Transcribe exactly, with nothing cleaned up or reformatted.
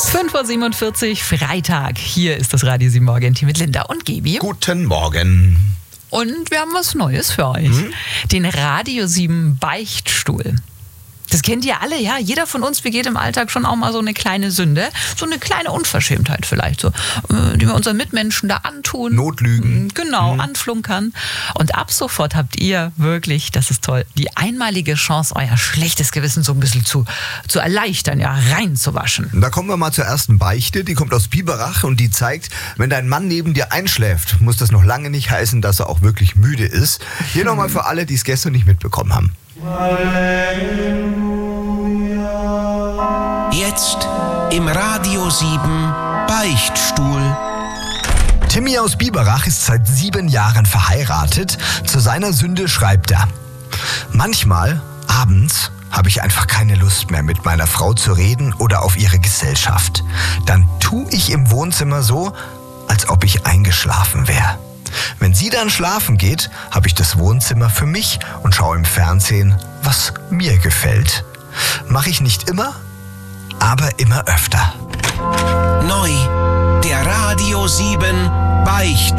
fünf Uhr siebenundvierzig, Freitag. Hier ist das Radio sieben Morgen-Team mit Linda und Gebi. Guten Morgen. Und wir haben was Neues für euch. Mhm. Den Radio sieben Beichtstuhl. Das kennt ihr alle, ja. Jeder von uns begeht im Alltag schon auch mal so eine kleine Sünde. So eine kleine Unverschämtheit vielleicht, so, die wir unseren Mitmenschen da antun. Notlügen. Genau, mhm. anflunkern. Und ab sofort habt ihr wirklich, das ist toll, die einmalige Chance, euer schlechtes Gewissen so ein bisschen zu, zu erleichtern, ja, reinzuwaschen. Da kommen wir mal zur ersten Beichte. Die kommt aus Biberach und die zeigt, wenn dein Mann neben dir einschläft, muss das noch lange nicht heißen, dass er auch wirklich müde ist. Hier mhm. nochmal für alle, die es gestern nicht mitbekommen haben. Jetzt im Radio sieben Beichtstuhl. Timmy aus Biberach ist seit sieben Jahren verheiratet. Zu seiner Sünde schreibt er: Manchmal, abends, habe ich einfach keine Lust mehr, mit meiner Frau zu reden oder auf ihre Gesellschaft. Dann tue ich im Wohnzimmer so, als ob ich eingeschlafen wäre. Wenn sie dann schlafen geht, habe ich das Wohnzimmer für mich und schaue im Fernsehen, was mir gefällt. Mache ich nicht immer, aber immer öfter. Neu, der Radio sieben Beichtstuhl.